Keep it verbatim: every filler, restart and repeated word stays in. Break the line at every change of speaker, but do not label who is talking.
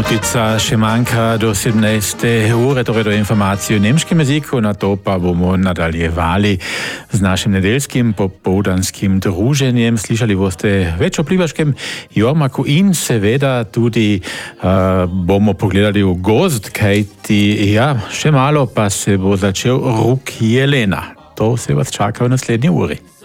Minutica še manjka do sedemnajste ure, torej do informacije v nemškem jeziku, na to pa bomo nadaljevali z našim nedeljskim popoldanskim druženjem. Slišali boste več o plivaškem jormaku in seveda tudi uh, bomo pogledali v gozd, kajti ja, še malo pa se bo začel ruk jelena. To se vas čaka v naslednji uri.